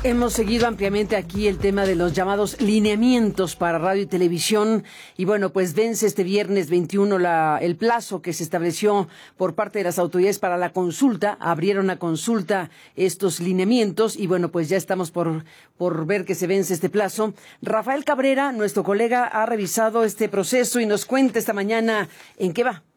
Hemos seguido ampliamente aquí el tema de los llamados lineamientos para radio y televisión y bueno, pues vence este viernes 21 el plazo que se estableció por parte de las autoridades para la consulta. Abrieron a consulta estos lineamientos y bueno, pues ya estamos por ver que se vence este plazo. Rafael Cabrera, nuestro colega, ha revisado este proceso y nos cuenta esta mañana en qué va.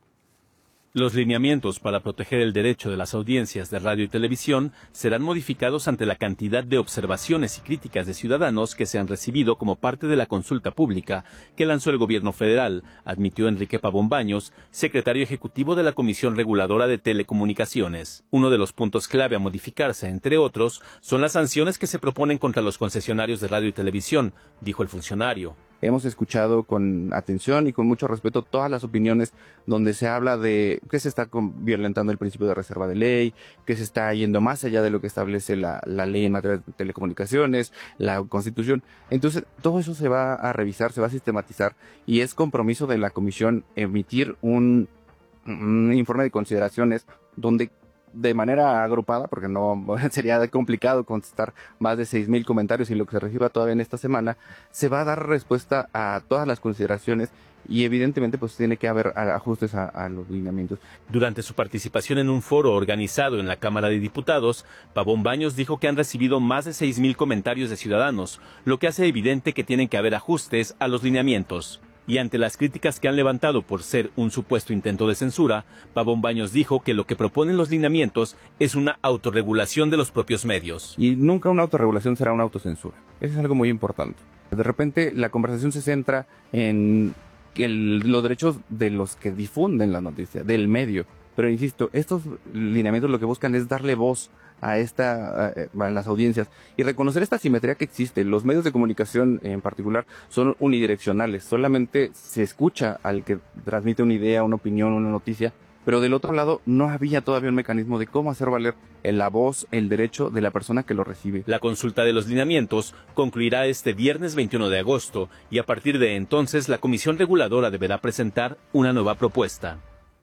Los lineamientos para proteger el derecho de las audiencias de radio y televisión serán modificados ante la cantidad de observaciones y críticas de ciudadanos que se han recibido como parte de la consulta pública que lanzó el gobierno federal, admitió Enrique Pavón Baños, secretario ejecutivo de la Comisión Reguladora de Telecomunicaciones. Uno de los puntos clave a modificarse, entre otros, son las sanciones que se proponen contra los concesionarios de radio y televisión, dijo el funcionario. Hemos escuchado con atención y con mucho respeto todas las opiniones donde se habla de que se está violentando el principio de reserva de ley, que se está yendo más allá de lo que establece la ley en materia de telecomunicaciones, la Constitución. Entonces, todo eso se va a revisar, se va a sistematizar y es compromiso de la Comisión emitir un informe de consideraciones donde de manera agrupada, porque no sería complicado contestar más de 6,000 comentarios y lo que se reciba todavía en esta semana, se va a dar respuesta a todas las consideraciones y evidentemente pues tiene que haber ajustes a los lineamientos. Durante su participación en un foro organizado en la Cámara de Diputados, Pavón Baños dijo que han recibido más de 6,000 comentarios de ciudadanos, lo que hace evidente que tienen que haber ajustes a los lineamientos. Y ante las críticas que han levantado por ser un supuesto intento de censura, Pavón Baños dijo que lo que proponen los lineamientos es una autorregulación de los propios medios. Y nunca una autorregulación será una autocensura. Eso es algo muy importante. De repente la conversación se centra en los derechos de los que difunden la noticia, del medio. Pero insisto, estos lineamientos lo que buscan es darle voz a las audiencias y reconocer esta simetría que existe. Los medios de comunicación en particular son unidireccionales, solamente se escucha al que transmite una idea, una opinión, una noticia, pero del otro lado no había todavía un mecanismo de cómo hacer valer la voz, el derecho de la persona que lo recibe. La consulta de los lineamientos concluirá este viernes 21 de agosto y a partir de entonces la Comisión Reguladora deberá presentar una nueva propuesta.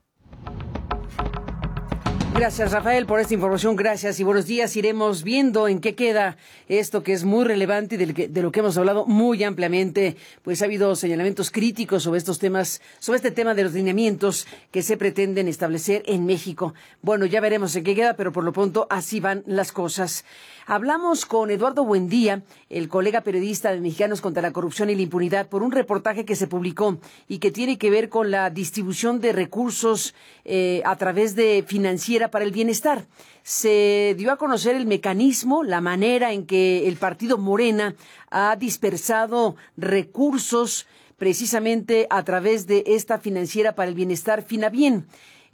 Gracias, Rafael, por esta información. Gracias y buenos días. Iremos viendo en qué queda esto que es muy relevante y de lo que hemos hablado muy ampliamente. Pues ha habido señalamientos críticos sobre estos temas, sobre este tema de los lineamientos que se pretenden establecer en México. Bueno, ya veremos en qué queda, pero por lo pronto así van las cosas. Hablamos con Eduardo Buendía, el colega periodista de Mexicanos contra la Corrupción y la Impunidad, por un reportaje que se publicó y que tiene que ver con la distribución de recursos a través de Financiera para el Bienestar. Se dio a conocer el mecanismo, la manera en que el partido Morena ha dispersado recursos precisamente a través de esta Financiera para el Bienestar, Finabien.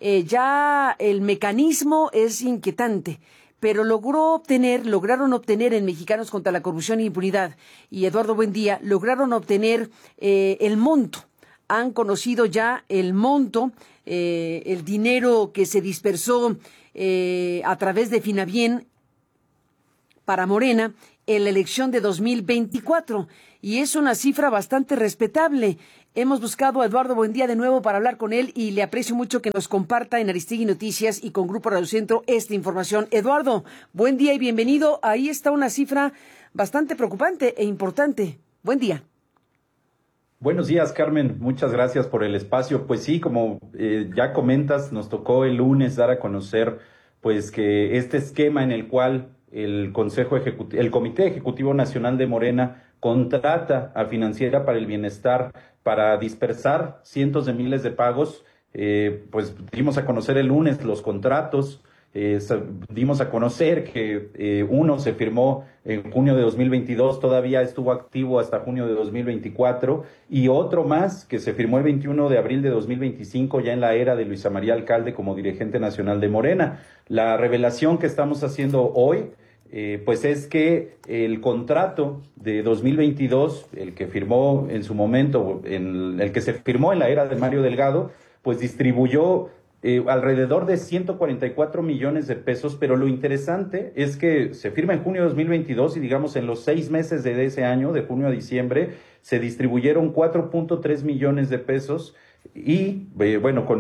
Ya el mecanismo es inquietante, pero lograron obtener en Mexicanos contra la Corrupción e Impunidad y Eduardo Buendía lograron obtener el monto. Han conocido ya el monto, el dinero que se dispersó a través de Finabien para Morena en la elección de 2024 y es una cifra bastante respetable. Hemos buscado a Eduardo Buendía de nuevo para hablar con él y le aprecio mucho que nos comparta en Aristegui Noticias y con Grupo Radio Centro esta información. Eduardo, buen día y bienvenido. Ahí está una cifra bastante preocupante e importante. Buen día. Buenos días, Carmen. Muchas gracias por el espacio. Pues sí, como ya comentas, nos tocó el lunes dar a conocer pues que este esquema en el cual el Comité Ejecutivo Nacional de Morena contrata a Financiera para el Bienestar para dispersar cientos de miles de pagos, pues dimos a conocer el lunes los contratos, dimos a conocer que uno se firmó en junio de 2022, todavía estuvo activo hasta junio de 2024, y otro más que se firmó el 21 de abril de 2025, ya en la era de Luisa María Alcalde como dirigente nacional de Morena. La revelación que estamos haciendo hoy pues es que el contrato de 2022, el que firmó en su momento, el que se firmó en la era de Mario Delgado, pues distribuyó alrededor de 144 millones de pesos, pero lo interesante es que se firma en junio de 2022 y digamos en los 6 meses de ese año, de junio a diciembre, se distribuyeron 4.3 millones de pesos y bueno, con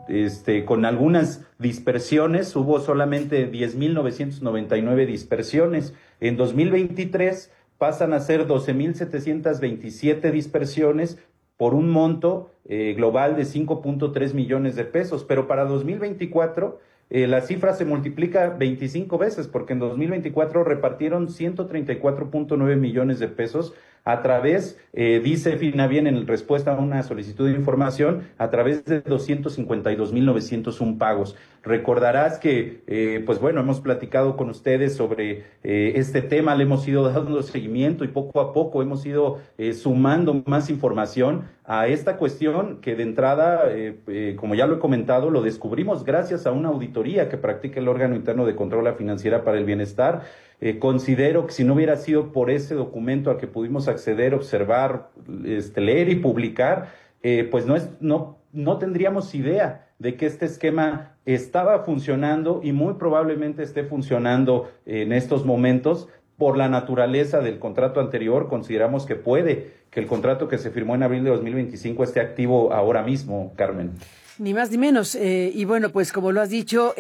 con algunas dispersiones, hubo solamente 10.999 dispersiones. En 2023 pasan a ser 12.727 dispersiones por un monto global de 5.3 millones de pesos. Pero para 2024 la cifra se multiplica 25 veces, porque en 2024 repartieron 134.9 millones de pesos a través, dice Finavien en respuesta a una solicitud de información, a través de 252.901 pagos. Recordarás que, pues bueno, hemos platicado con ustedes sobre este tema, le hemos ido dando seguimiento y poco a poco hemos ido sumando más información a esta cuestión que de entrada, como ya lo he comentado, lo descubrimos gracias a una auditoría que practica el órgano interno de control financiera para el bienestar. Considero que si no hubiera sido por ese documento al que pudimos acceder, observar, leer y publicar, pues no tendríamos idea de que este esquema estaba funcionando y muy probablemente esté funcionando en estos momentos. Por la naturaleza del contrato anterior, consideramos que puede que el contrato que se firmó en abril de 2025 esté activo ahora mismo, Carmen. Ni más ni menos. Y bueno, pues como lo has dicho,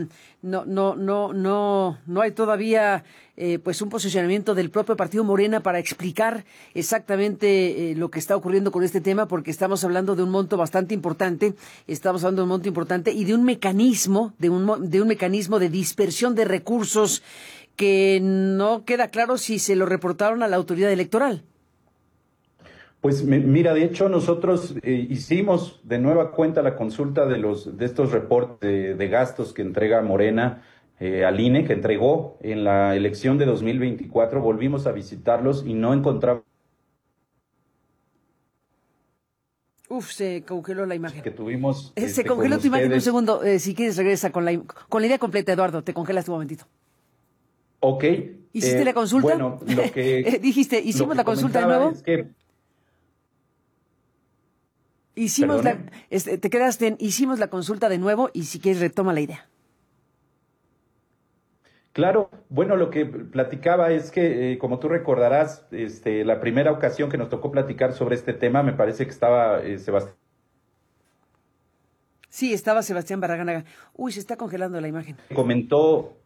no hay todavía pues un posicionamiento del propio partido Morena para explicar exactamente lo que está ocurriendo con este tema, porque estamos hablando de un monto bastante importante, y de un mecanismo, de un mecanismo de dispersión de recursos que no queda claro si se lo reportaron a la autoridad electoral. Pues mira, de hecho nosotros hicimos de nueva cuenta la consulta de estos reportes de gastos que entrega Morena al INE, que entregó en la elección de 2024. Volvimos a visitarlos y no encontramos. Se congeló la imagen. Que tuvimos. Se congeló tu imagen un segundo. Si quieres regresa con la idea completa, Eduardo. Te congelas un momentito. Ok. ¿Hiciste la consulta? Bueno, lo que dijiste, ¿hicimos la consulta de nuevo? Es que, te quedaste en, hicimos la consulta de nuevo y si quieres retoma la idea. Claro, bueno, lo que platicaba es que, como tú recordarás, la primera ocasión que nos tocó platicar sobre este tema, me parece que estaba Sebastián. Sí, estaba Sebastián Barragán. Se está congelando la imagen. Comentó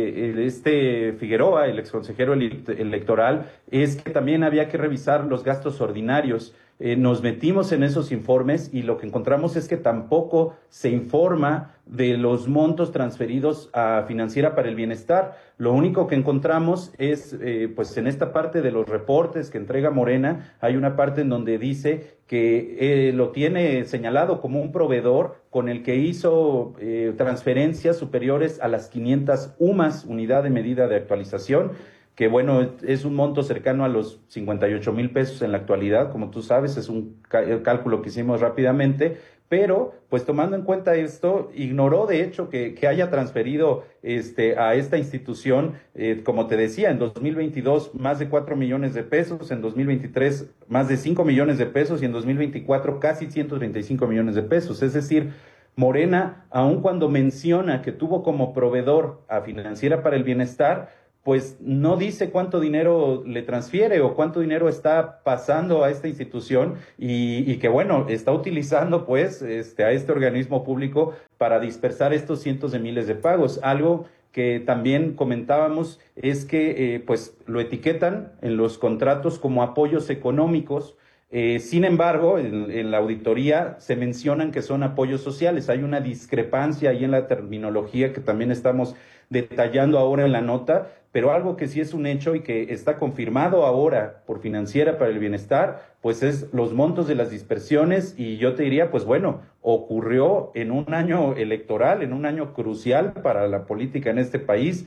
Figueroa, el exconsejero electoral, es que también había que revisar los gastos ordinarios. Nos metimos en esos informes y lo que encontramos es que tampoco se informa de los montos transferidos a Financiera para el Bienestar. Lo único que encontramos es, pues en esta parte de los reportes que entrega Morena, hay una parte en donde dice que lo tiene señalado como un proveedor con el que hizo transferencias superiores a las 500 UMAS, unidad de medida de actualización, que bueno, es un monto cercano a los 58,000 pesos en la actualidad, como tú sabes, es un cálculo que hicimos rápidamente, pero pues tomando en cuenta esto, ignoró de hecho que haya transferido a esta institución, como te decía, en 2022 más de 4 millones de pesos, en 2023 más de 5 millones de pesos y en 2024 casi 135 millones de pesos, es decir, Morena, aun cuando menciona que tuvo como proveedor a Financiera para el Bienestar, pues no dice cuánto dinero le transfiere o cuánto dinero está pasando a esta institución y que bueno, está utilizando pues a este organismo público para dispersar estos cientos de miles de pagos. Algo que también comentábamos es que pues lo etiquetan en los contratos como apoyos económicos. Sin embargo, en la auditoría se mencionan que son apoyos sociales. Hay una discrepancia ahí en la terminología que también estamos detallando ahora en la nota, pero algo que sí es un hecho y que está confirmado ahora por Financiera para el Bienestar, pues es los montos de las dispersiones y yo te diría, pues bueno, ocurrió en un año electoral, en un año crucial para la política en este país,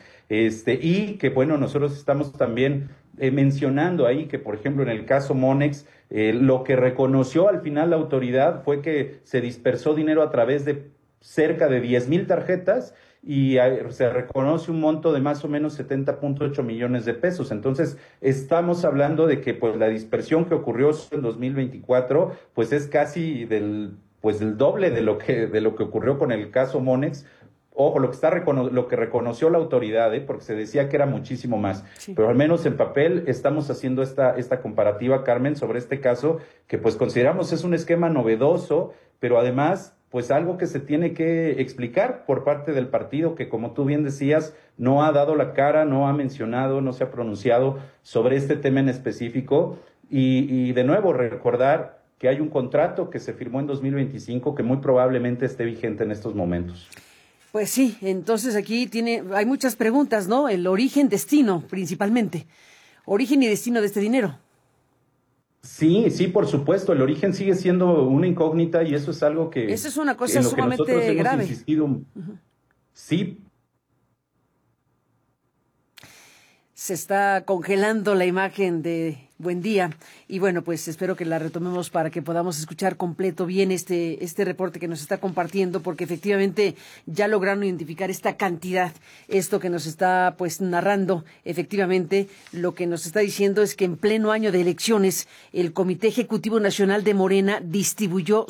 y que bueno, nosotros estamos también mencionando ahí que, por ejemplo, en el caso Monex, lo que reconoció al final la autoridad fue que se dispersó dinero a través de cerca de 10,000 tarjetas y se reconoce un monto de más o menos 70.8 millones de pesos. Entonces, estamos hablando de que pues la dispersión que ocurrió en 2024 pues es casi del doble de lo que ocurrió con el caso Monex. Ojo, lo que reconoció la autoridad, porque se decía que era muchísimo más. Sí. Pero al menos en papel estamos haciendo esta comparativa, Carmen, sobre este caso que pues consideramos es un esquema novedoso, pero además pues algo que se tiene que explicar por parte del partido que, como tú bien decías, no ha dado la cara, no ha mencionado, no se ha pronunciado sobre este tema en específico. Y de nuevo recordar que hay un contrato que se firmó en 2025 que muy probablemente esté vigente en estos momentos. Pues sí, entonces aquí hay muchas preguntas, ¿no? El origen, destino, principalmente. Origen y destino de este dinero. Sí, sí, por supuesto, el origen sigue siendo una incógnita y eso es algo que Eso es una cosa en lo que nosotros sumamente hemos grave. insistido. Sí. Se está congelando la imagen de Buendía y bueno, pues espero que la retomemos para que podamos escuchar completo bien este reporte que nos está compartiendo, porque efectivamente ya lograron identificar esta cantidad. Esto que nos está pues narrando, efectivamente lo que nos está diciendo es que en pleno año de elecciones el Comité Ejecutivo Nacional de Morena distribuyó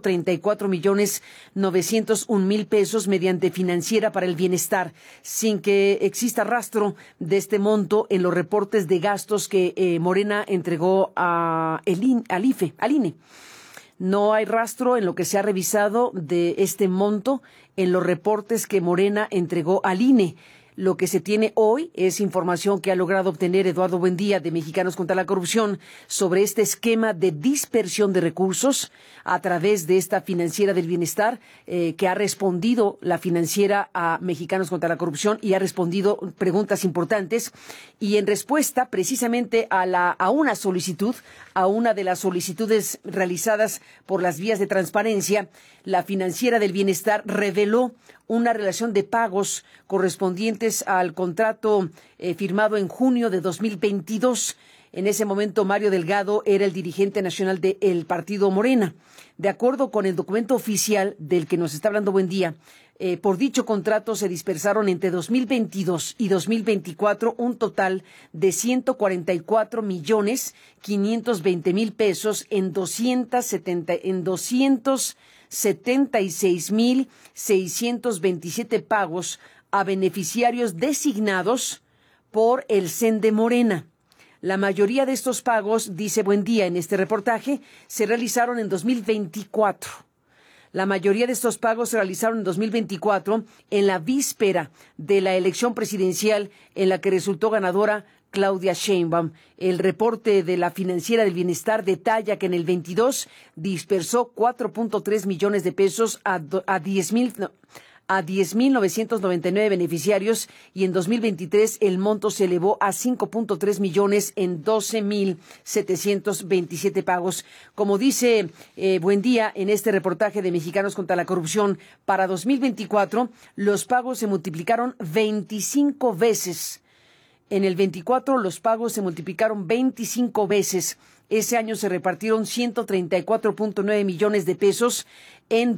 134,901,000 pesos mediante Financiera para el Bienestar, sin que exista rastro de este monto en los reportes de gastos que Morena entregó al INE. No hay rastro en lo que se ha revisado de este monto en los reportes que Morena entregó al INE. Lo que se tiene hoy es información que ha logrado obtener Eduardo Buendía de Mexicanos contra la Corrupción sobre este esquema de dispersión de recursos a través de esta Financiera del Bienestar, que ha respondido la Financiera a Mexicanos contra la Corrupción y ha respondido preguntas importantes. Y en respuesta precisamente a una solicitud, a una de las solicitudes realizadas por las vías de transparencia, la Financiera del Bienestar reveló una relación de pagos correspondientes al contrato firmado en junio de 2022. En ese momento, Mario Delgado era el dirigente nacional del partido Morena. De acuerdo con el documento oficial del que nos está hablando Buendía, por dicho contrato se dispersaron entre 2022 y 2024 un total de 144,520,000 pesos en 276,627 pagos a beneficiarios designados por el CEN de Morena. La mayoría de estos pagos, dice Buendía en este reportaje, se realizaron en 2024. La mayoría de estos pagos se realizaron en 2024, en la víspera de la elección presidencial en la que resultó ganadora Claudia Sheinbaum. El reporte de la Financiera del Bienestar detalla que en el 22 dispersó 4.3 millones de pesos a 10,999 beneficiarios y en 2023 el monto se elevó a 5.3 millones en 12,727 pagos. Como dice Buendía en este reportaje de Mexicanos contra la Corrupción, para 2024 los pagos se multiplicaron 25 veces. En el 24 los pagos se multiplicaron 25 veces. Ese año se repartieron 134.9 millones de pesos en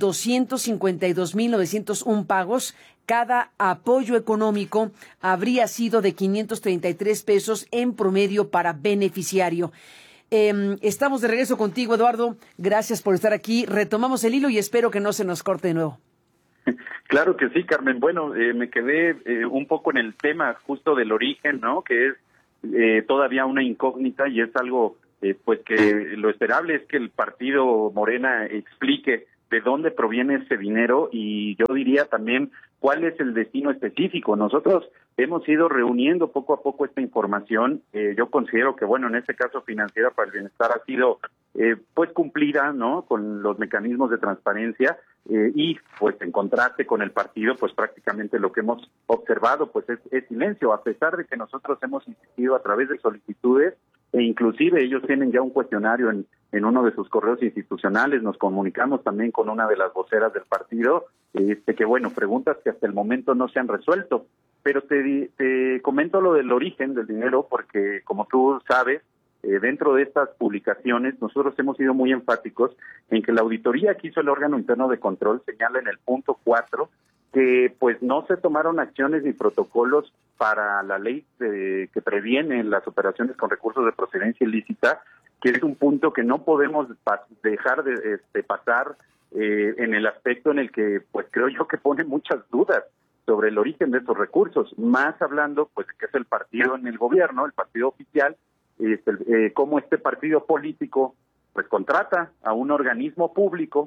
252,901 pagos. Cada apoyo económico habría sido de 533 pesos en promedio para beneficiario. Estamos de regreso contigo, Eduardo. Gracias por estar aquí. Retomamos el hilo y espero que no se nos corte de nuevo. Claro que sí, Carmen. Bueno, me quedé un poco en el tema justo del origen, ¿no? Que es todavía una incógnita y es algo, pues que lo esperable es que el partido Morena explique de dónde proviene ese dinero y yo diría también cuál es el destino específico. Nosotros hemos ido reuniendo poco a poco esta información. Yo considero que, bueno, en este caso Financiera para el Bienestar ha sido pues cumplida, ¿no? Con los mecanismos de transparencia y pues en contraste con el partido, pues prácticamente lo que hemos observado pues es silencio, a pesar de que nosotros hemos insistido a través de solicitudes e inclusive ellos tienen ya un cuestionario en uno de sus correos institucionales. Nos comunicamos también con una de las voceras del partido, que bueno, preguntas que hasta el momento no se han resuelto. Pero te comento lo del origen del dinero porque, como tú sabes, dentro de estas publicaciones nosotros hemos sido muy enfáticos en que la auditoría que hizo el órgano interno de control señala en el punto 4 que pues no se tomaron acciones ni protocolos para la ley que previene las operaciones con recursos de procedencia ilícita, que es un punto que no podemos dejar de pasar en el aspecto en el que pues creo yo que pone muchas dudas sobre el origen de estos recursos, más hablando pues que es el partido en el gobierno, el partido oficial, cómo este partido político pues contrata a un organismo público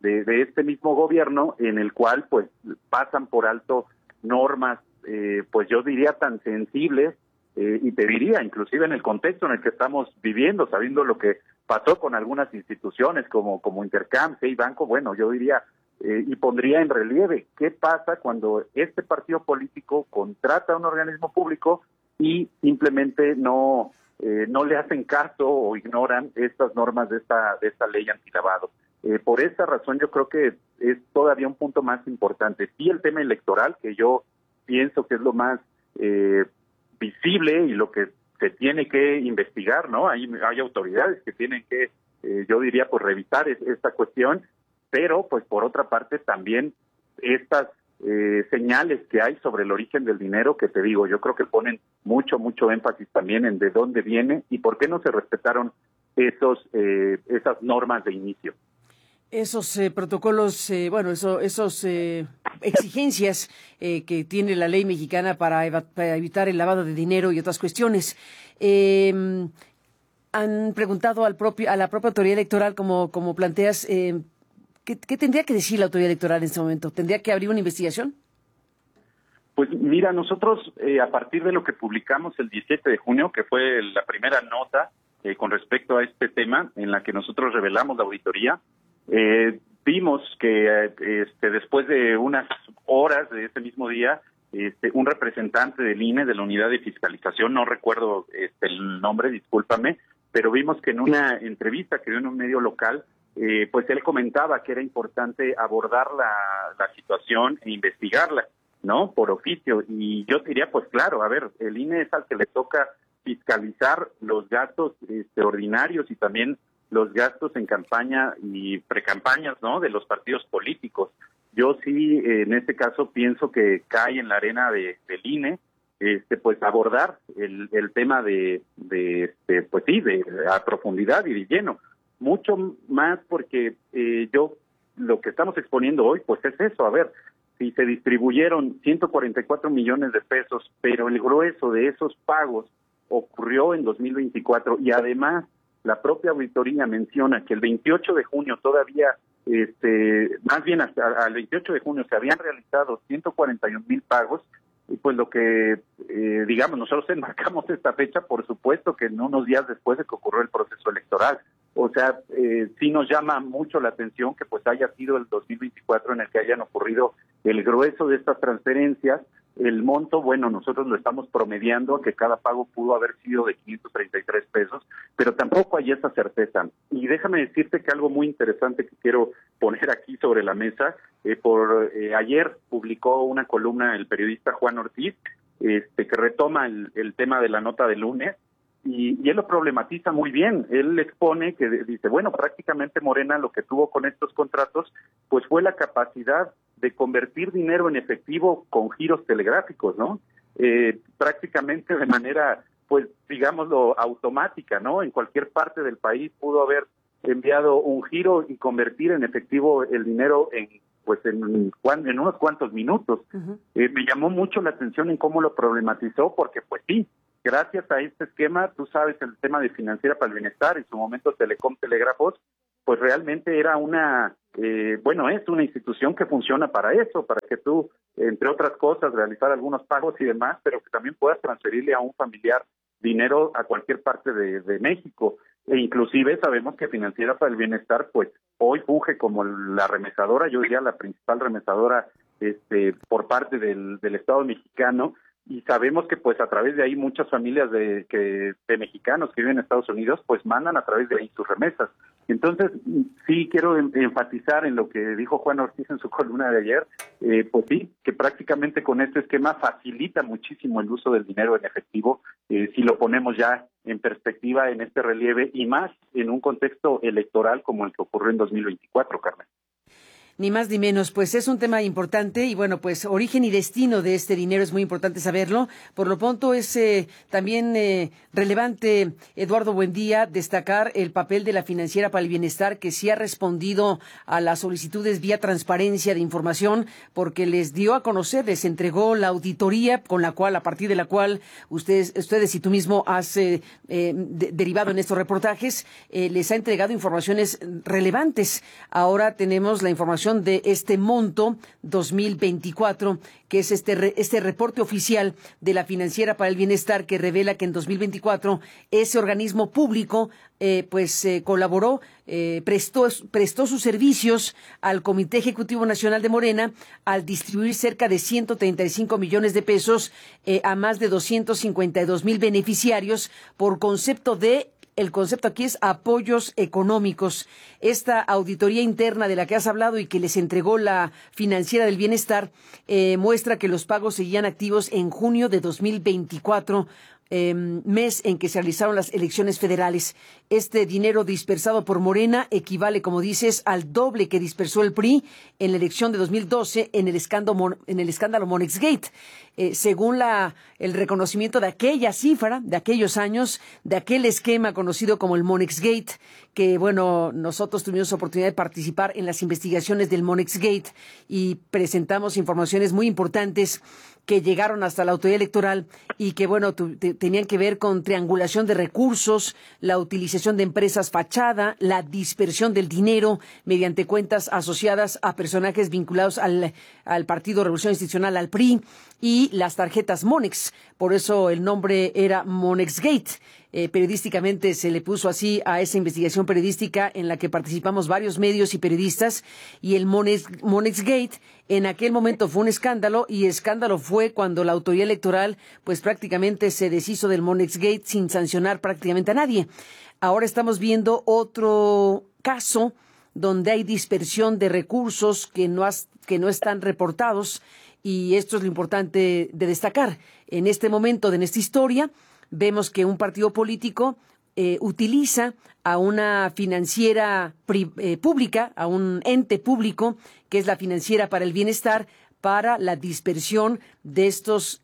de este mismo gobierno, en el cual pues pasan por alto normas, pues yo diría tan sensibles, y te diría, inclusive en el contexto en el que estamos viviendo, sabiendo lo que pasó con algunas instituciones como Intercam, y Banco, bueno, yo diría, y pondría en relieve qué pasa cuando este partido político contrata a un organismo público y simplemente no le hacen caso o ignoran estas normas de esta ley antilavado. Por esa razón yo creo que es todavía un punto más importante. Sí, el tema electoral, que yo pienso que es lo más visible y lo que se tiene que investigar, ¿no? Hay autoridades que tienen que, yo diría, pues revisar esta cuestión, pero pues por otra parte también estas señales que hay sobre el origen del dinero, que te digo, yo creo que ponen mucho énfasis también en de dónde viene y por qué no se respetaron esas normas de inicio. Esos protocolos, exigencias que tiene la ley mexicana para evitar el lavado de dinero y otras cuestiones. Han preguntado a la propia autoridad electoral, como planteas, ¿qué tendría que decir la autoridad electoral en este momento? ¿Tendría que abrir una investigación? Pues mira, nosotros a partir de lo que publicamos el 17 de junio, que fue la primera nota con respecto a este tema, en la que nosotros revelamos la auditoría, vimos que después de unas horas de ese mismo día, un representante del INE, de la unidad de fiscalización, no recuerdo el nombre, discúlpame, pero vimos que en una entrevista que dio en un medio local, pues él comentaba que era importante abordar la situación e investigarla, ¿no? Por oficio. Y yo diría, pues claro, a ver, el INE es al que le toca fiscalizar los gastos ordinarios y también los gastos en campaña y precampañas, ¿no?, de los partidos políticos. Yo sí, en este caso, pienso que cae en la arena del INE, pues abordar el tema pues sí, a profundidad y de lleno. Mucho más porque lo que estamos exponiendo hoy, pues es eso, a ver, si se distribuyeron 144 millones de pesos, pero el grueso de esos pagos ocurrió en 2024 y además la propia auditoría menciona que el 28 de junio todavía, más bien hasta el 28 de junio se habían realizado 141,000 pagos, y pues lo que, digamos, nosotros enmarcamos esta fecha, por supuesto que en unos días después de que ocurrió el proceso electoral. O sea, sí nos llama mucho la atención que pues haya sido el 2024 en el que hayan ocurrido el grueso de estas transferencias. El monto, bueno, nosotros lo estamos promediando, que cada pago pudo haber sido de 533 pesos, pero tampoco hay esa certeza. Y déjame decirte que algo muy interesante que quiero poner aquí sobre la mesa, ayer publicó una columna el periodista Juan Ortiz, que retoma el tema de la nota del lunes, y él lo problematiza muy bien. Él expone que dice, bueno, prácticamente Morena lo que tuvo con estos contratos, pues fue la capacidad de convertir dinero en efectivo con giros telegráficos, ¿no? Prácticamente de manera, pues, digámoslo, automática, ¿no? En cualquier parte del país pudo haber enviado un giro y convertir en efectivo el dinero en unos cuantos minutos. Uh-huh. Me llamó mucho la atención en cómo lo problematizó, porque pues sí, gracias a este esquema, tú sabes, el tema de Financiera para el Bienestar, en su momento Telecom Telégrafos, pues realmente era es una institución que funciona para eso, para que tú, entre otras cosas, realizar algunos pagos y demás, pero que también puedas transferirle a un familiar dinero a cualquier parte de México. E inclusive sabemos que Financiera para el Bienestar, pues hoy funge como la remesadora, yo diría la principal remesadora por parte del Estado mexicano, y sabemos que pues a través de ahí muchas familias de mexicanos que viven en Estados Unidos pues mandan a través de ahí sus remesas. Entonces sí quiero enfatizar en lo que dijo Juan Ortiz en su columna de ayer, pues sí, que prácticamente con este esquema facilita muchísimo el uso del dinero en efectivo, si lo ponemos ya en perspectiva en este relieve, y más en un contexto electoral como el que ocurrió en 2024, Carmen. Ni más ni menos, pues es un tema importante y bueno, pues origen y destino de este dinero es muy importante saberlo. Por lo pronto es también relevante, Eduardo Buendía, destacar el papel de la Financiera para el Bienestar, que sí ha respondido a las solicitudes vía transparencia de información, porque les dio a conocer, les entregó la auditoría con la cual, a partir de la cual ustedes y tú mismo has derivado en estos reportajes, les ha entregado informaciones relevantes. Ahora tenemos la información de este monto 2024, que es este reporte oficial de la Financiera para el Bienestar, que revela que en 2024 ese organismo público colaboró, prestó sus servicios al Comité Ejecutivo Nacional de Morena al distribuir cerca de 135 millones de pesos a más de 252,000 beneficiarios por concepto de el concepto aquí es apoyos económicos. Esta auditoría interna de la que has hablado y que les entregó la Financiera del Bienestar muestra que los pagos seguían activos en junio de 2024, mes en que se realizaron las elecciones federales. Este dinero dispersado por Morena equivale, como dices, al doble que dispersó el PRI en la elección de 2012 en el escándalo Monexgate. Según el reconocimiento de aquella cifra, de aquellos años, de aquel esquema conocido como el Monexgate, que bueno, nosotros tuvimos oportunidad de participar en las investigaciones del Monexgate y presentamos informaciones muy importantes que llegaron hasta la autoridad electoral y que, bueno, tenían que ver con triangulación de recursos, la utilización de empresas fachada, la dispersión del dinero mediante cuentas asociadas a personajes vinculados al Partido Revolución Institucional, al PRI, y las tarjetas Monex. Por eso el nombre era Monexgate. Periodísticamente se le puso así a esa investigación periodística en la que participamos varios medios y periodistas, y el Monexgate en aquel momento fue un escándalo, y escándalo fue cuando la autoridad electoral pues prácticamente se deshizo del Monexgate sin sancionar prácticamente a nadie. Ahora estamos viendo otro caso donde hay dispersión de recursos que no están reportados, y esto es lo importante de destacar. En este momento de nuestra historia vemos que un partido político utiliza a una financiera pública, a un ente público, que es la Financiera para el Bienestar, para la dispersión de estos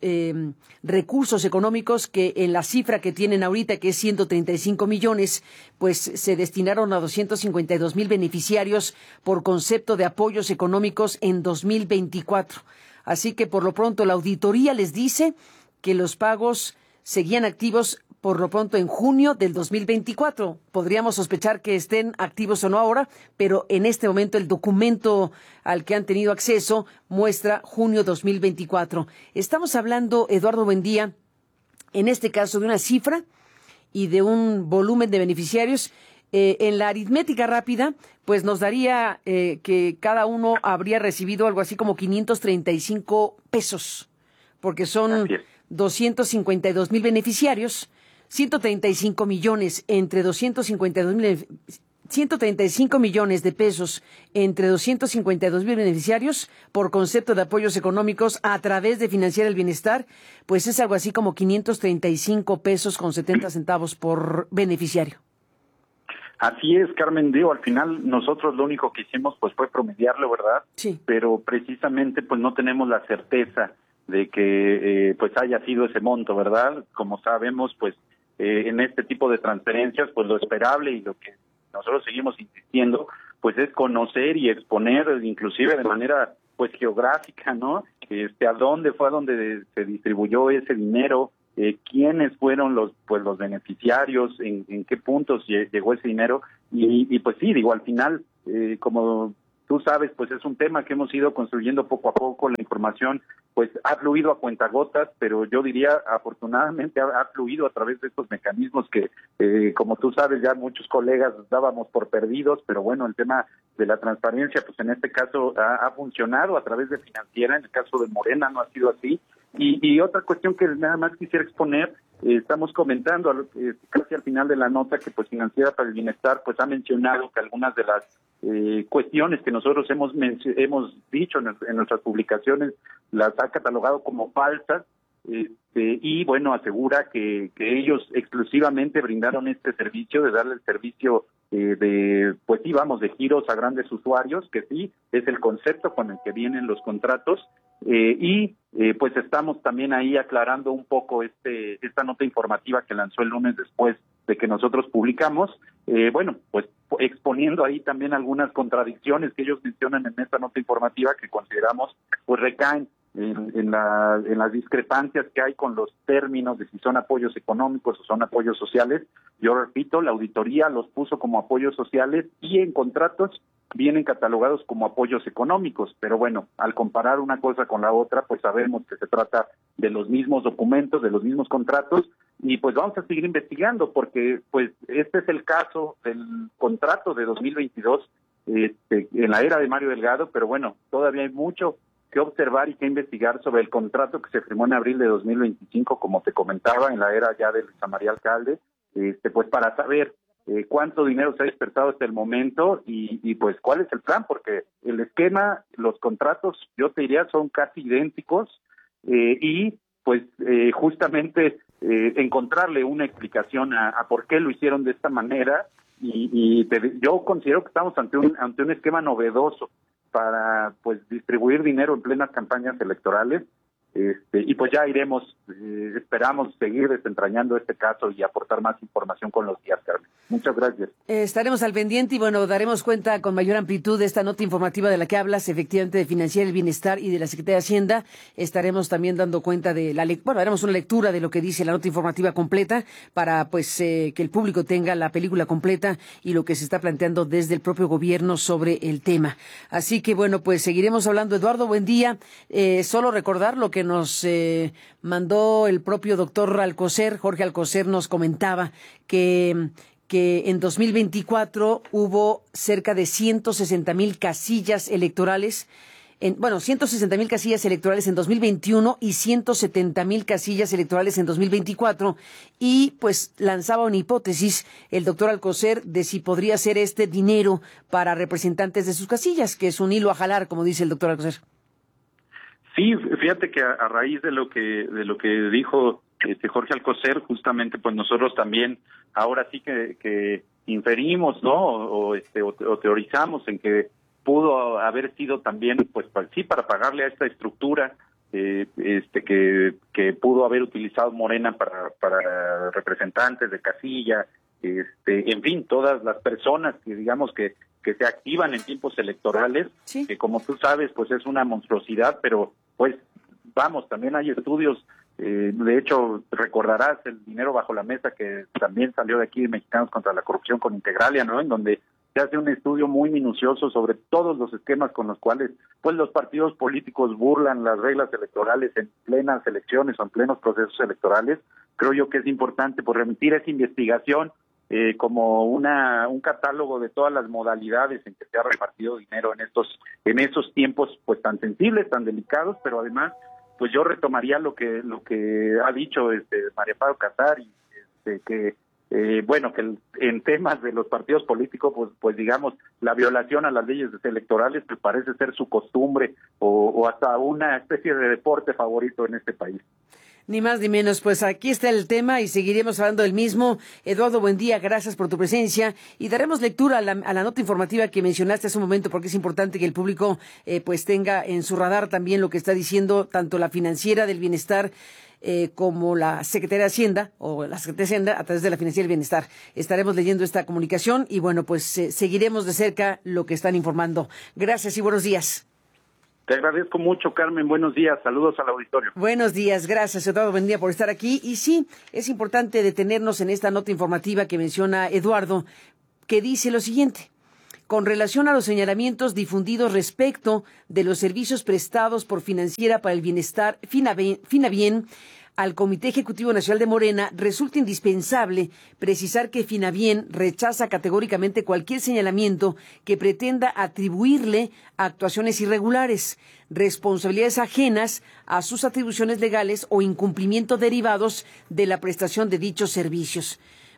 recursos económicos que en la cifra que tienen ahorita, que es 135 millones, pues se destinaron a 252,000 beneficiarios por concepto de apoyos económicos en 2024. Así que por lo pronto la auditoría les dice que los pagos seguían activos por lo pronto en junio del 2024. Podríamos sospechar que estén activos o no ahora, pero en este momento el documento al que han tenido acceso muestra junio 2024. Estamos hablando, Eduardo Buendía, en este caso de una cifra y de un volumen de beneficiarios. En la aritmética rápida, pues nos daría que cada uno habría recibido algo así como 535 pesos, porque son 252,000 beneficiarios, 135 millones entre 135 millones de pesos entre 252,000 beneficiarios por concepto de apoyos económicos a través de Financiera del Bienestar, pues es algo así como 535 pesos con 70 centavos por beneficiario. Así es, Carmen, al final nosotros lo único que hicimos pues fue promediarlo, ¿verdad? Sí. Pero precisamente pues no tenemos la certeza de que pues haya sido ese monto, ¿verdad? Como sabemos, pues en este tipo de transferencias, pues lo esperable y lo que nosotros seguimos insistiendo, pues es conocer y exponer, inclusive de manera pues geográfica, ¿no? A dónde se distribuyó ese dinero, quiénes fueron los beneficiarios, en qué puntos llegó ese dinero, y pues sí, digo, al final, como tú sabes, pues es un tema que hemos ido construyendo poco a poco. La información pues ha fluido a cuentagotas, pero yo diría afortunadamente ha fluido a través de estos mecanismos que, como tú sabes, ya muchos colegas dábamos por perdidos, pero bueno, el tema de la transparencia, pues en este caso ha funcionado a través de Financiera. En el caso de Morena no ha sido así. Y otra cuestión que nada más quisiera exponer, estamos comentando casi al final de la nota que pues Financiera para el Bienestar pues ha mencionado que algunas de las cuestiones que nosotros hemos dicho en nuestras publicaciones las ha catalogado como falsas, y bueno, asegura que ellos exclusivamente brindaron este servicio de darle el servicio pues sí, vamos, de giros a grandes usuarios, que sí, es el concepto con el que vienen los contratos, pues estamos también ahí aclarando un poco esta nota informativa que lanzó el lunes después de que nosotros publicamos, pues exponiendo ahí también algunas contradicciones que ellos mencionan en esta nota informativa que consideramos pues recaen en las discrepancias que hay con los términos de si son apoyos económicos o son apoyos sociales. Yo repito, la auditoría los puso como apoyos sociales y en contratos vienen catalogados como apoyos económicos, pero bueno, al comparar una cosa con la otra, pues sabemos que se trata de los mismos documentos, de los mismos contratos, y pues vamos a seguir investigando, porque pues este es el caso del contrato de 2022 en la era de Mario Delgado, pero bueno, todavía hay mucho que observar y que investigar sobre el contrato que se firmó en abril de 2025, como te comentaba, en la era ya de Luisa María Alcalde, pues para saber cuánto dinero se ha dispersado hasta el momento y pues cuál es el plan, porque el esquema, los contratos, yo te diría, son casi idénticos y pues justamente encontrarle una explicación a por qué lo hicieron de esta manera yo considero que estamos ante un esquema novedoso para pues distribuir dinero en plenas campañas electorales y pues ya iremos, esperamos seguir desentrañando este caso y aportar más información con los días, Carmen. Muchas gracias. Estaremos al pendiente y bueno, daremos cuenta con mayor amplitud de esta nota informativa de la que hablas, efectivamente de Financiera del Bienestar y de la Secretaría de Hacienda. Estaremos también dando cuenta de haremos una lectura de lo que dice la nota informativa completa para pues que el público tenga la película completa y lo que se está planteando desde el propio gobierno sobre el tema. Así que bueno, pues seguiremos hablando. Eduardo, buen día. Solo recordar lo que nos mandó el propio doctor Alcocer. Jorge Alcocer nos comentaba que en 2024 hubo cerca de 160,000 casillas electorales, 160,000 casillas electorales en 2021 y 170,000 casillas electorales en 2024, y pues lanzaba una hipótesis el doctor Alcocer de si podría ser este dinero para representantes de sus casillas, que es un hilo a jalar, como dice el doctor Alcocer. Sí, fíjate que a raíz de lo que dijo Jorge Alcocer, justamente pues nosotros también ahora sí que inferimos, ¿no? O teorizamos en que pudo haber sido también pues para pagarle a esta estructura que pudo haber utilizado Morena para representantes de casilla, en fin, todas las personas que digamos que se activan en tiempos electorales, sí, que como tú sabes pues es una monstruosidad, pero pues vamos, también hay estudios, de hecho recordarás el dinero bajo la mesa que también salió de aquí de Mexicanos contra la Corrupción con Integralia, ¿no? En donde se hace un estudio muy minucioso sobre todos los esquemas con los cuales pues los partidos políticos burlan las reglas electorales en plenas elecciones o en plenos procesos electorales. Creo yo que es importante pues remitir esa investigación como un catálogo de todas las modalidades en que se ha repartido dinero en esos tiempos pues tan sensibles, tan delicados, pero además pues yo retomaría lo que ha dicho María Pablo Casar y que en temas de los partidos políticos, pues digamos, la violación a las leyes electorales pues parece ser su costumbre o hasta una especie de deporte favorito en este país. Ni más ni menos, pues aquí está el tema y seguiremos hablando del mismo. Eduardo, buen día, gracias por tu presencia y daremos lectura a la nota informativa que mencionaste hace un momento, porque es importante que el público pues tenga en su radar también lo que está diciendo tanto la Financiera del Bienestar como la Secretaría de Hacienda o la Secretaría de Hacienda a través de la Financiera del Bienestar. Estaremos leyendo esta comunicación y bueno, pues seguiremos de cerca lo que están informando. Gracias y buenos días. Te agradezco mucho, Carmen. Buenos días. Saludos al auditorio. Buenos días. Gracias, Eduardo. Buen día por estar aquí. Y sí, es importante detenernos en esta nota informativa que menciona Eduardo, que dice lo siguiente. Con relación a los señalamientos difundidos respecto de los servicios prestados por Financiera para el Bienestar, Finabien, al Comité Ejecutivo Nacional de Morena, resulta indispensable precisar que Finabien rechaza categóricamente cualquier señalamiento que pretenda atribuirle actuaciones irregulares, responsabilidades ajenas a sus atribuciones legales o incumplimientos derivados de la prestación de dichos servicios.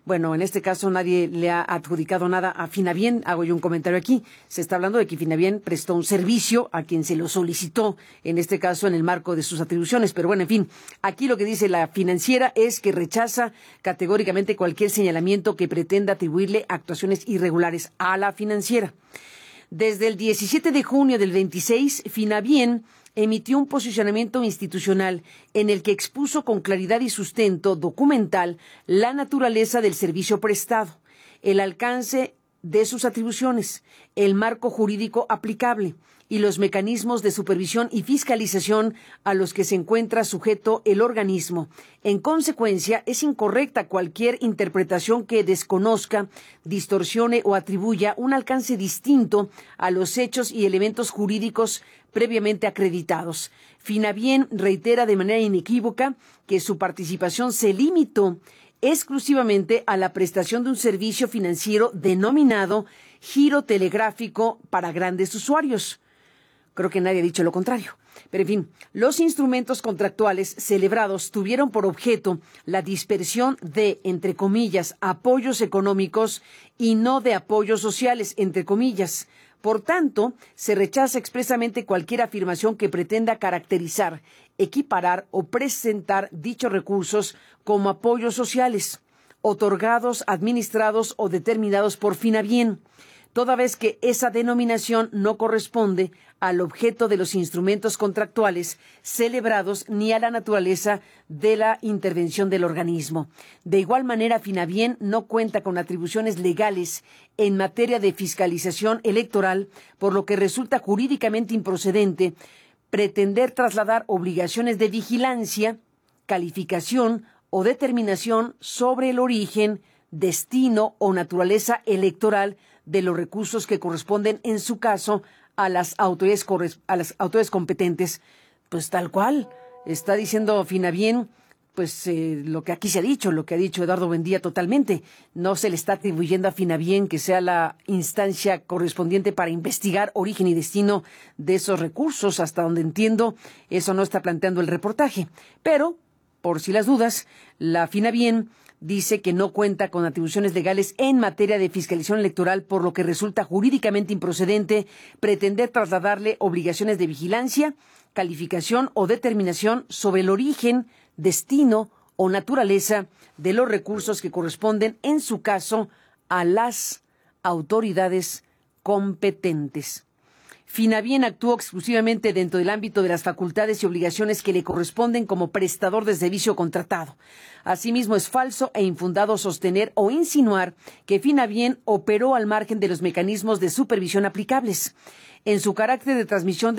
Bueno, en este caso nadie le ha adjudicado nada a Finabien. Hago yo un comentario aquí. Se está hablando de que Finabien prestó un servicio a quien se lo solicitó, en este caso en el marco de sus atribuciones. Pero bueno, en fin, aquí lo que dice la Financiera es que rechaza categóricamente cualquier señalamiento que pretenda atribuirle actuaciones irregulares a la Financiera. Desde el 17 de junio del 26, Finabien emitió un posicionamiento institucional en el que expuso con claridad y sustento documental la naturaleza del servicio prestado, el alcance de sus atribuciones, el marco jurídico aplicable y los mecanismos de supervisión y fiscalización a los que se encuentra sujeto el organismo. En consecuencia, es incorrecta cualquier interpretación que desconozca, distorsione o atribuya un alcance distinto a los hechos y elementos jurídicos previamente acreditados. Finabien reitera de manera inequívoca que su participación se limitó exclusivamente a la prestación de un servicio financiero denominado giro telegráfico para grandes usuarios. Creo que nadie ha dicho lo contrario. Pero en fin, los instrumentos contractuales celebrados tuvieron por objeto la dispersión de, entre comillas, apoyos económicos y no de apoyos sociales, entre comillas. Por tanto, se rechaza expresamente cualquier afirmación que pretenda caracterizar, equiparar o presentar dichos recursos como apoyos sociales, otorgados, administrados o determinados por Finabien, toda vez que esa denominación no corresponde al objeto de los instrumentos contractuales celebrados ni a la naturaleza de la intervención del organismo. De igual manera, Finabien no cuenta con atribuciones legales en materia de fiscalización electoral, por lo que resulta jurídicamente improcedente pretender trasladar obligaciones de vigilancia, calificación o determinación sobre el origen, destino o naturaleza electoral de los recursos que corresponden, en su caso, a las autoridades competentes. Pues tal cual, está diciendo Finabien, pues lo que aquí se ha dicho, lo que ha dicho Eduardo Buendía totalmente. No se le está atribuyendo a Finabien que sea la instancia correspondiente para investigar origen y destino de esos recursos. Hasta donde entiendo, eso no está planteando el reportaje. Pero, por si las dudas, la Finabien dice que no cuenta con atribuciones legales en materia de fiscalización electoral, por lo que resulta jurídicamente improcedente pretender trasladarle obligaciones de vigilancia, calificación o determinación sobre el origen, destino o naturaleza de los recursos que corresponden, en su caso, a las autoridades competentes. Finabien actuó exclusivamente dentro del ámbito de las facultades y obligaciones que le corresponden como prestador de servicio contratado. Asimismo, es falso e infundado sostener o insinuar que Finabien operó al margen de los mecanismos de supervisión aplicables. En su carácter de transmisor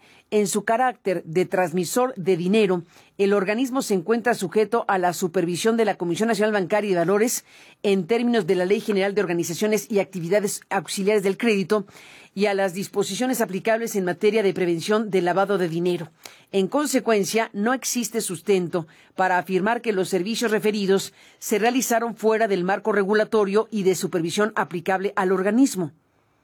de dinero, el organismo se encuentra sujeto a la supervisión de la Comisión Nacional Bancaria y de Valores en términos de la Ley General de Organizaciones y Actividades Auxiliares del Crédito y a las disposiciones aplicables en materia de prevención del lavado de dinero. En consecuencia, no existe sustento para afirmar que los servicios referidos se realizaron fuera del marco regulatorio y de supervisión aplicable al organismo.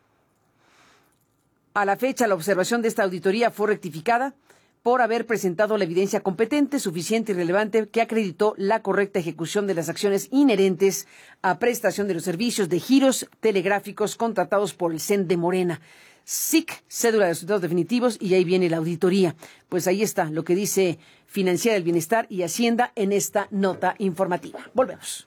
A la fecha, la observación de esta auditoría fue rectificada por haber presentado la evidencia competente, suficiente y relevante que acreditó la correcta ejecución de las acciones inherentes a prestación de los servicios de giros telegráficos contratados por el CEN de Morena. SIC, cédula de resultados definitivos, y ahí viene la auditoría. Pues ahí está lo que dice Financiera del Bienestar y Hacienda en esta nota informativa. Volvemos.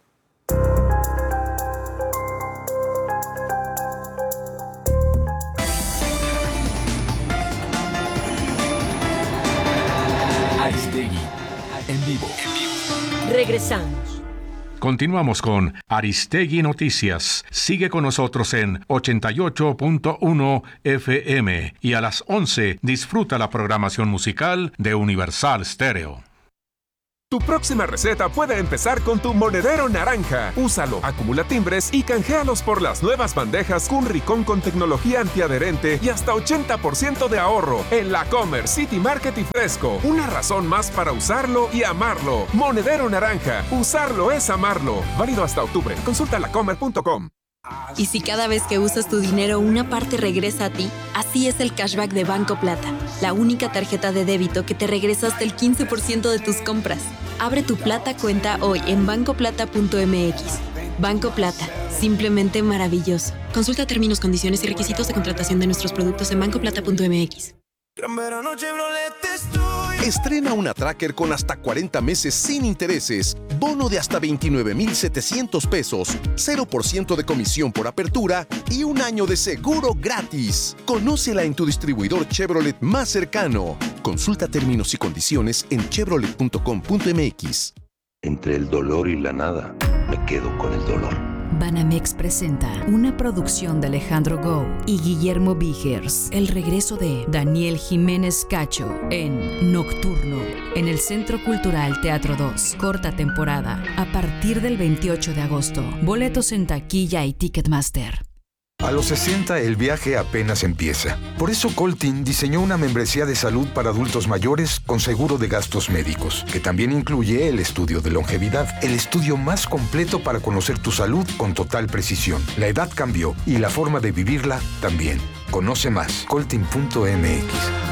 Aristegui, en vivo. Regresamos. Continuamos con Aristegui Noticias. Sigue con nosotros en 88.1 FM y a las 11 disfruta la programación musical de Universal Stereo. Tu próxima receta puede empezar con tu monedero naranja. Úsalo, acumula timbres y canjealos por las nuevas bandejas Cunricón con tecnología antiadherente y hasta 80% de ahorro en La Comer, City Market y Fresco. Una razón más para usarlo y amarlo. Monedero naranja. Usarlo es amarlo. Válido hasta octubre. Consulta lacomer.com. Y si cada vez que usas tu dinero una parte regresa a ti, así es el cashback de Banco Plata. la única tarjeta de débito que te regresa hasta el 15% de tus compras. Abre tu Plata cuenta hoy en bancoplata.mx. Banco Plata, simplemente maravilloso. Consulta términos, condiciones y requisitos de contratación de nuestros productos en bancoplata.mx. Estrena una Tracker con hasta 40 meses sin intereses, bono de hasta 29,700 pesos, 0% de comisión por apertura y un año de seguro gratis. Conócela en tu distribuidor Chevrolet más cercano. Consulta términos y condiciones en chevrolet.com.mx. Entre el dolor y la nada, me quedo con el dolor. Banamex presenta una producción de Alejandro Gou y Guillermo Vigers. El regreso de Daniel Jiménez Cacho en Nocturno, en el Centro Cultural Teatro 2. Corta temporada, a partir del 28 de agosto. Boletos en taquilla y Ticketmaster. A los 60 el viaje apenas empieza. Por eso Coltin diseñó una membresía de salud para adultos mayores con seguro de gastos médicos, que también incluye el estudio de longevidad, el estudio más completo para conocer tu salud con total precisión. La edad cambió y la forma de vivirla también. Conoce más, coltin.mx.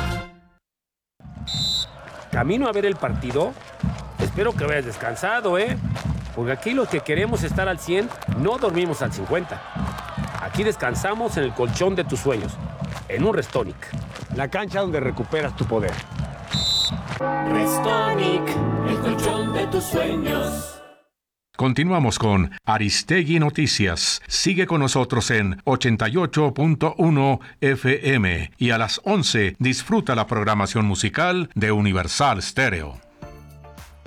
¿Camino a ver el partido? Espero que vayas descansado, porque aquí los que queremos estar al 100 no dormimos al 50. Aquí descansamos en el colchón de tus sueños, en un Restonic. La cancha donde recuperas tu poder. Restonic, el colchón de tus sueños. Continuamos con Aristegui Noticias. Sigue con nosotros en 88.1 FM y a las 11 disfruta la programación musical de Universal Stereo.